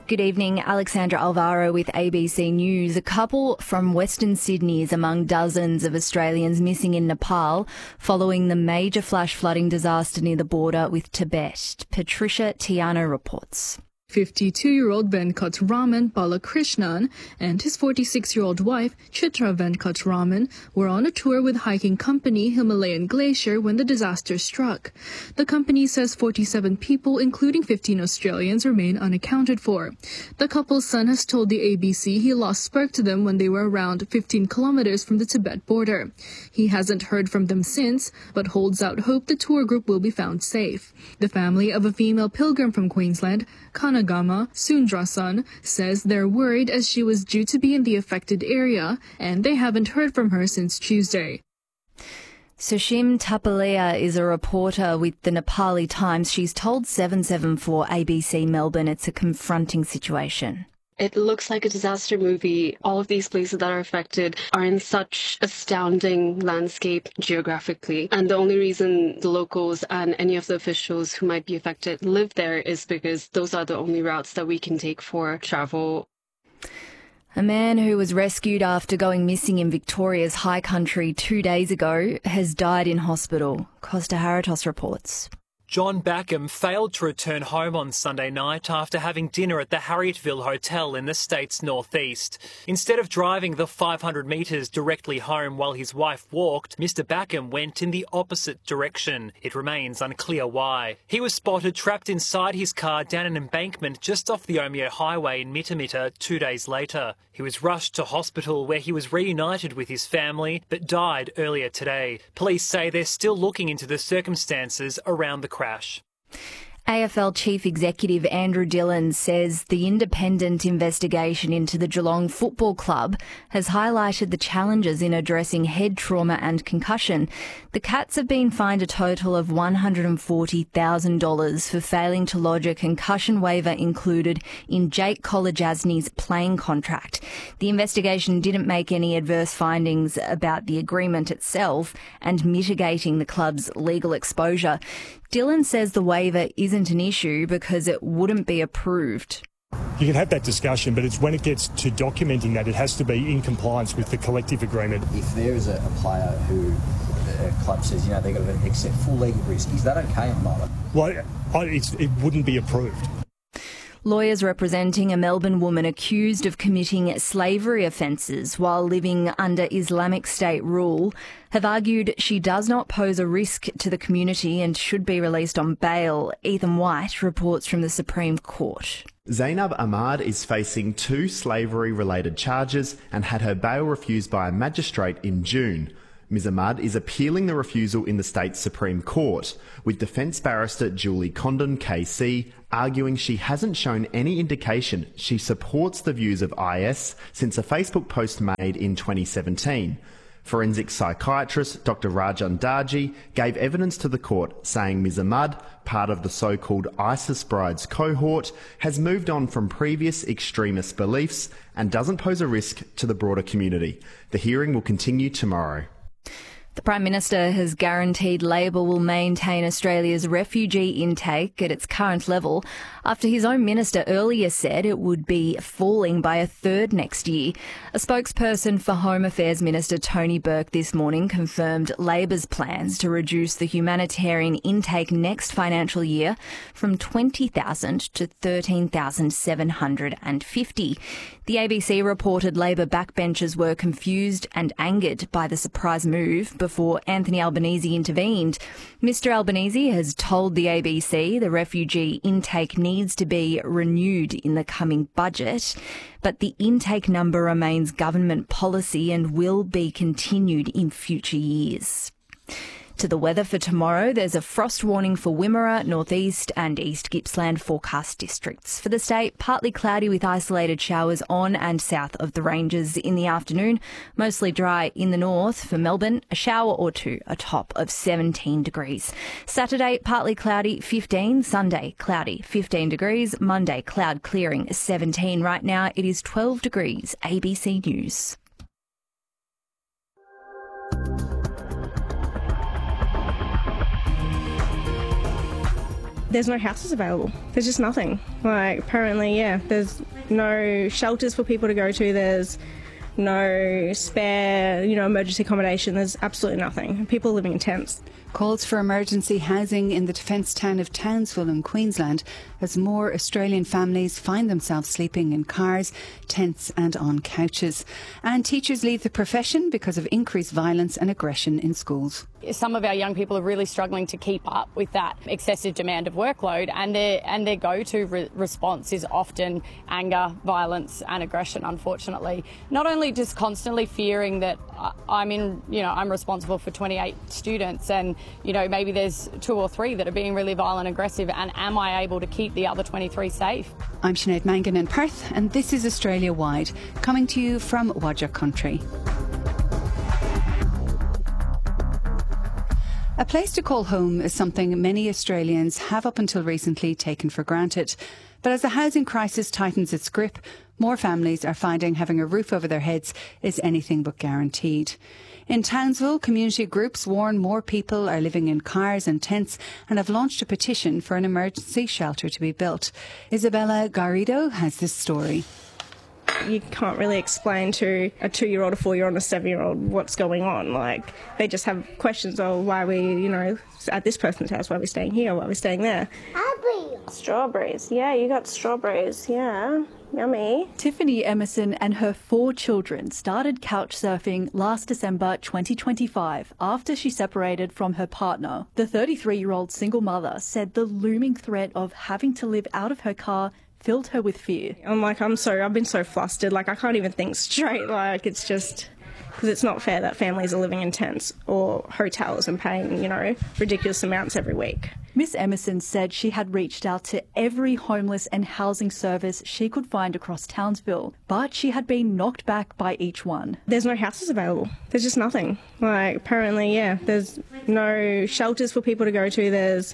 Good evening, Alexandra Alvaro with ABC News. A couple from Western Sydney is among dozens of Australians missing in Nepal following the major flash flooding disaster near the border with Tibet. Patricia Tiano reports. 52-year-old Venkat Raman Balakrishnan and his 46-year-old wife Chitra Venkat Raman were on a tour with hiking company Himalayan Glacier when the disaster struck. The company says 47 people, including 15 Australians, remain unaccounted for. The couple's son has told the ABC he lost spark to them when they were around 15 kilometers from the Tibet border. He hasn't heard from them since, but holds out hope the tour group will be found safe. The family of a female pilgrim from Queensland, Kanagama Sundrasan, says they're worried as she was due to be in the affected area and they haven't heard from her since Tuesday. Sushim Tapalia is a reporter with the Nepali Times. She's told 774 ABC Melbourne it's a confronting situation. It looks like a disaster movie. All of these places that are affected are in such astounding landscape geographically. And the only reason the locals and any of the officials who might be affected live there is because those are the only routes that we can take for travel. A man who was rescued after going missing in Victoria's high country 2 days ago has died in hospital. Costa Haratos reports. John Backham failed to return home on Sunday night after having dinner at the Harrietville Hotel in the state's northeast. Instead of driving the 500 metres directly home while his wife walked, Mr Backham went in the opposite direction. It remains unclear why. He was spotted trapped inside his car down an embankment just off the Omeo Highway in Mitamita 2 days later. He was rushed to hospital where he was reunited with his family but died earlier today. Police say they're still looking into the circumstances around the crash. AFL Chief Executive Andrew Dillon says the independent investigation into the Geelong Football Club has highlighted the challenges in addressing head trauma and concussion. The Cats have been fined a total of $140,000 for failing to lodge a concussion waiver included in Jake Kolodjasny's playing contract. The investigation didn't make any adverse findings about the agreement itself and mitigating the club's legal exposure. Dillon says the waiver isn't an issue because it wouldn't be approved. You can have that discussion, but it's when it gets to documenting that it has to be in compliance with the collective agreement. If there is a player who a club says, they're going to accept full legal risk, is that okay or not? Well, it wouldn't be approved. Lawyers representing a Melbourne woman accused of committing slavery offences while living under Islamic State rule have argued she does not pose a risk to the community and should be released on bail. Ethan White reports from the Supreme Court. Zainab Ahmad is facing 2 slavery-related charges and had her bail refused by a magistrate in June. Ms Ahmad is appealing the refusal in the state's Supreme Court, with defence barrister Julie Condon KC arguing she hasn't shown any indication she supports the views of IS since a Facebook post made in 2017. Forensic psychiatrist Dr Rajan Darji gave evidence to the court saying Ms Ahmad, part of the so-called ISIS brides cohort, has moved on from previous extremist beliefs and doesn't pose a risk to the broader community. The hearing will continue tomorrow. The Prime Minister has guaranteed Labor will maintain Australia's refugee intake at its current level after his own minister earlier said it would be falling by a third next year. A spokesperson for Home Affairs Minister Tony Burke this morning confirmed Labor's plans to reduce the humanitarian intake next financial year from 20,000 to 13,750. The ABC reported Labor backbenchers were confused and angered by the surprise move before Anthony Albanese intervened. Mr Albanese has told the ABC the refugee intake needs to be renewed in the coming budget, but the intake number remains government policy and will be continued in future years. To the weather for tomorrow, there's a frost warning for Wimmera, northeast and east Gippsland forecast districts. For the state, partly cloudy with isolated showers on and south of the ranges in the afternoon. Mostly dry in the north. For Melbourne, a shower or two, a top of 17 degrees. Saturday, partly cloudy, 15. Sunday, cloudy, 15 degrees. Monday, cloud clearing, 17. Right now, it is 12 degrees. ABC News. There's no houses available. There's just nothing. Like, apparently, there's no shelters for people to go to. There's no spare, emergency accommodation. There's absolutely nothing. People are living in tents. Calls for emergency housing in the defence town of Townsville in Queensland as more Australian families find themselves sleeping in cars, tents and on couches. And teachers leave the profession because of increased violence and aggression in schools. Some of our young people are really struggling to keep up with that excessive demand of workload, and their go-to response is often anger, violence and aggression, unfortunately. Not only just constantly fearing that I'm responsible for 28 students and, maybe there's 2 or 3 that are being really violent and aggressive, and am I able to keep the other 23 safe? I'm Sinead Mangan in Perth, and this is Australia Wide, coming to you from Wadja Country. A place to call home is something many Australians have up until recently taken for granted. But as the housing crisis tightens its grip, more families are finding having a roof over their heads is anything but guaranteed. In Townsville, community groups warn more people are living in cars and tents and have launched a petition for an emergency shelter to be built. Isabella Garrido has this story. You can't really explain to a 2-year-old, a 4-year-old, and a 7-year-old what's going on. Like, they just have questions of why we, at this person's house, why are we staying here, why are we staying there. Strawberries. Yeah, you got strawberries. Yeah, yummy. Tiffany Emerson and her 4 children started couch surfing last December 2025 after she separated from her partner. The 33-year-old single mother said the looming threat of having to live out of her car filled her with fear. I've been so flustered, I can't even think straight. It's just because it's not fair that families are living in tents or hotels and paying, ridiculous amounts every week. Miss Emerson said she had reached out to every homeless and housing service she could find across Townsville, but she had been knocked back by each one. There's no houses available. There's just nothing. Apparently, there's no shelters for people to go to. There's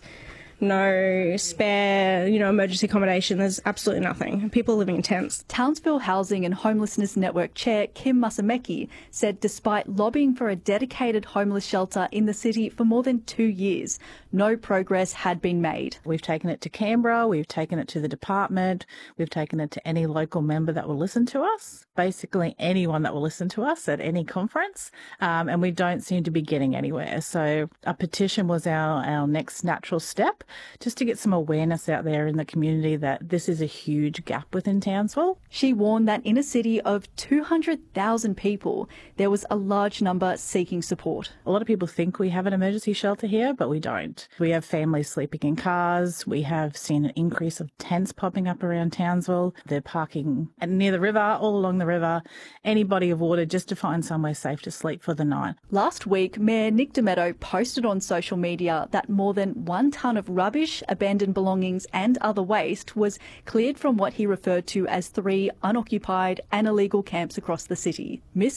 no spare, emergency accommodation. There's absolutely nothing. People are living in tents. Townsville Housing and Homelessness Network Chair Kim Masameki said despite lobbying for a dedicated homeless shelter in the city for more than 2 years, no progress had been made. We've taken it to Canberra, we've taken it to the department, we've taken it to any local member that will listen to us, basically anyone that will listen to us at any conference, and we don't seem to be getting anywhere. So a petition was our next natural step, just to get some awareness out there in the community that this is a huge gap within Townsville. She warned that in a city of 200,000 people, there was a large number seeking support. A lot of people think we have an emergency shelter here, but we don't. We have families sleeping in cars. We have seen an increase of tents popping up around Townsville. They're parking near the river, all along the river, any body of water, just to find somewhere safe to sleep for the night. Last week, Mayor Nick Demeto posted on social media that more than 1 tonne of rubbish, abandoned belongings and other waste was cleared from what he referred to as 3 unoccupied and illegal camps across the city. Miss